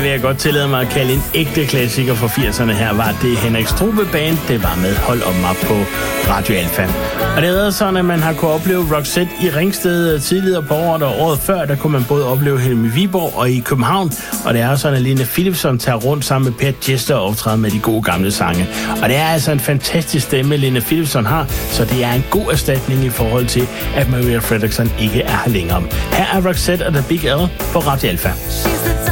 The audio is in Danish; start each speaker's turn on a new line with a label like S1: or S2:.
S1: vil jeg godt tillade mig at kalde en ægte klassiker fra 80'erne. Her var det Henrik Strube Band. Det var med Hold om mig på Radio Alfa. Og det har været sådan, at man har kunnet opleve Roxette i Ringsted tidligere på året, og året før, der kunne man både opleve hende i Viborg og i København. Og det er sådan, at Lene Philipsson tager rundt sammen med Per Jester og optræder med de gode gamle sange. Og det er altså en fantastisk stemme, Lene Philipsson har, så det er en god erstatning i forhold til, at Maria Fredriksson ikke er her længere. Her er Roxette og The Big L på Radio Alfa.